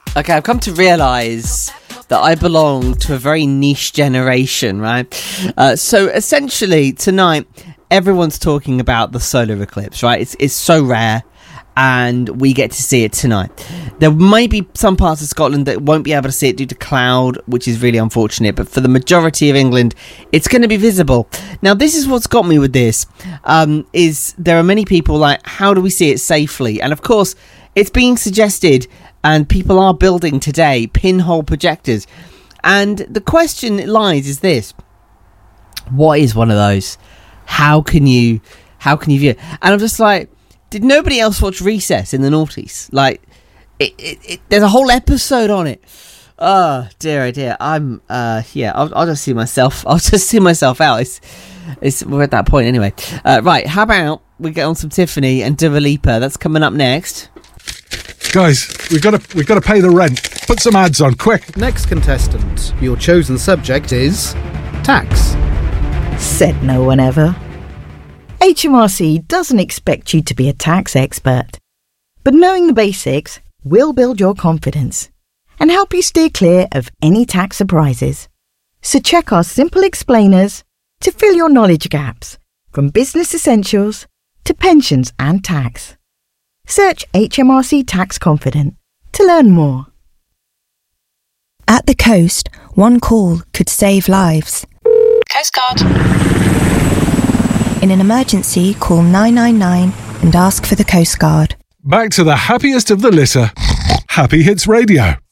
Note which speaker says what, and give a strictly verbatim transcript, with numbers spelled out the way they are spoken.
Speaker 1: Okay, I've come to realise that I belong to a very niche generation, right? Uh, so essentially, tonight, everyone's talking about the solar eclipse, right? It's it's so rare, and we get to see it tonight. There may be some parts of Scotland that won't be able to see it due to cloud, which is really unfortunate, but for the majority of England, it's going to be visible. Now, this is what's got me with this, um, is there are many people like, how do we see it safely? And of course, it's being suggested, and people are building today, pinhole projectors. And the question lies is this: what is one of those? How can you, how can you view it? And I'm just like, did nobody else watch Recess in the noughties? Like, it, it, it, there's a whole episode on it. Oh dear, oh dear. I'm, uh, yeah. I'll, I'll just see myself. I'll just see myself out. It's, it's we're at that point anyway. Uh, right. How about we get on some Tiffany and Dua Lipa? That's coming up next.
Speaker 2: Guys, we've got to we've got to pay the rent. Put some ads on, quick.
Speaker 3: Next contestant, your chosen subject is tax.
Speaker 4: Said no one ever. H M R C doesn't expect you to be a tax expert, but knowing the basics will build your confidence and help you steer clear of any tax surprises. So check our simple explainers to fill your knowledge gaps, from business essentials to pensions and tax. Search H M R C Tax Confident to learn more.
Speaker 5: At the coast, one call could save lives.
Speaker 6: Coast Guard.
Speaker 5: In an emergency, call nine nine nine and ask for the Coast Guard.
Speaker 2: Back to the happiest of the litter. Happy Hits Radio.